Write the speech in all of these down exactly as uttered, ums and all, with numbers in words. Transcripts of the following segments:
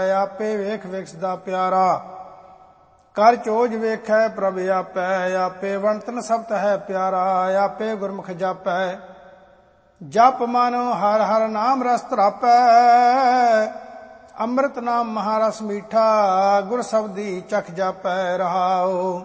ਆਪੇ ਵੇਖ ਵੇਖਦਾ ਪਿਆਰਾ। ਕਰ ਚੋਜ ਵੇਖੈ ਪ੍ਰਭ ਆਪੈ, ਆਪੇ ਵਣਤਨ ਸਬਤ ਹੈ ਪਿਆਰਾ। ਆਪੇ ਗੁਰਮੁਖ ਜਾਪੈ, ਜਪ ਮਨ ਹਰ ਹਰ ਨਾਮ ਰਸ ਧਰਾਪੈ। ਅੰਮ੍ਰਿਤ ਨਾਮ ਮਹਾਰਸ ਮੀਠਾ, ਗੁਰ ਸਬਦੀ ਚਖ ਜਾਪੈ ਰਹਾਉ।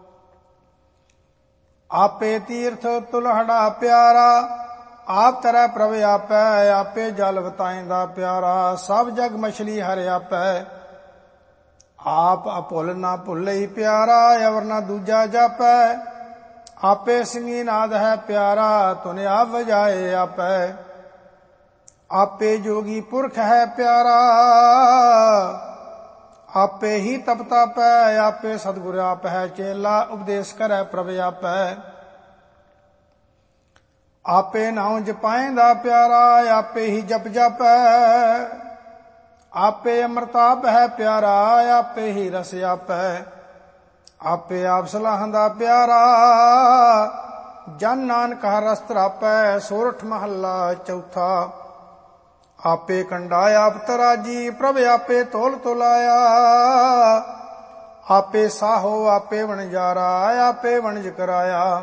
ਆਪੇ ਤੀਰਥ ਤੁਲਹੜਾ ਪਿਆਰਾ, ਆਪ ਤਰੈ ਪ੍ਰਭ ਆਪੈ। ਆਪੇ ਜਲ ਵਤਾਇਂਦਾ ਪਿਆਰਾ, ਸਭ ਜਗ ਮਛਲੀ ਹਰਿ ਆਪੈ। ਆਪ ਅਭੁੱਲ ਨਾ ਭੁੱਲਈ ਪਿਆਰਾ, ਅਵਰ ਨਾ ਦੂਜਾ ਜਾਪੈ। ਆਪੇ ਸਿੰਘੀ ਨਾਦ ਹੈ ਪਿਆਰਾ, ਤੁਨ ਆਪ ਵਜਾਏ ਆਪੈ। ਆਪੇ ਜੋਗੀ ਪੁਰਖ ਹੈ ਪਿਆਰਾ, ਆਪੇ ਹੀ ਤਪ ਤਾਪੈ। ਆਪੇ ਸਤਿਗੁਰ ਆਪ ਹੈ ਚੇਲਾ, ਉਪਦੇਸ਼ ਕਰੈ ਪ੍ਰਭ ਆਪੈ। ਆਪੇ ਨਾਉ ਜਪਾਇਂਦਾ ਪਿਆਰਾ, ਆਪੇ ਹੀ ਜਪ ਜਾਪੈ। ਆਪੇ ਅੰਮ੍ਰਿਤਾਪ ਹੈ ਪਿਆਰਾ, ਆਪੇ ਹੀ ਰਸ ਆਪੈ। ਆਪੇ ਆਪ ਸਲਾਹੰਦਾ ਪਿਆਰਾ, ਜਨ ਨਾਨਕ ਹਰਿ ਰਸ ਧਰਾਪੈ। ਸੋਰਠ ਮਹੱਲਾ ਚੌਥਾ। ਆਪੇ ਕੰਡਾ ਆਪ ਤਰਾਜੀ, ਪ੍ਰਭ ਆਪੇ ਤੋਲ ਤੋਲਾਇਆ। ਆਪੇ ਸਾਹੋ ਆਪੇ ਵਣਜਾਰਾ, ਆਪੇ ਵਣਜ ਕਰਾਇਆ।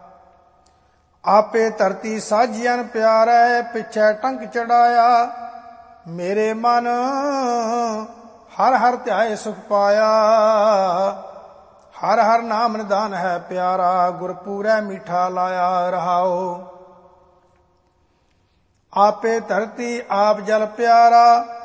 ਆਪੇ ਧਰਤੀ ਸਾਜੀਅਨ ਪਿਆਰੈ, ਪਿਛੈ ਟੰਕ ਚੜਾਇਆ। ਮੇਰੇ ਮਨ ਹਰ ਹਰ ਧਿਆਏ ਸੁਖ ਪਾਇਆ। ਹਰ ਹਰ ਨਾਮ ਨਿਧਾਨ ਹੈ ਪਿਆਰਾ, ਗੁਰ ਪੂਰੈ ਮੀਠਾ ਲਾਇਆ ਰਹਾਉ। ਆਪੇ ਧਰਤੀ ਆਪ ਜਲ ਪਿਆਰਾ,